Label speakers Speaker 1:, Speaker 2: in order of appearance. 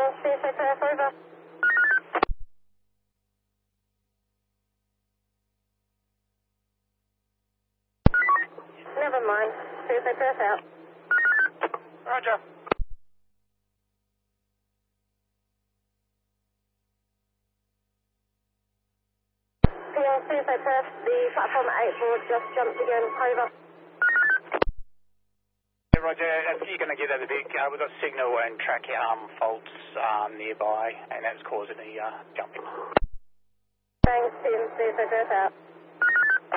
Speaker 1: CSA Perth, over. Never mind. CSA Perth out.
Speaker 2: Roger.
Speaker 1: PL CSA Perth, the platform 8 board just jumped again, over.
Speaker 2: Yeah, Roger, if you're going to get out of the big, we've got signal and track faults nearby, and that's causing the jumping.
Speaker 1: Thanks, Tim. CSA Perth out.